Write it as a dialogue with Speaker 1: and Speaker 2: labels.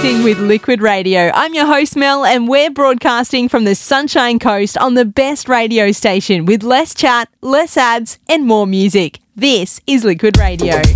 Speaker 1: Connecting with Liquid Radio. I'm your host, Mel, and we're broadcasting from the Sunshine Coast on the best radio station with less chat, less ads, and more music. This is Liquid Radio.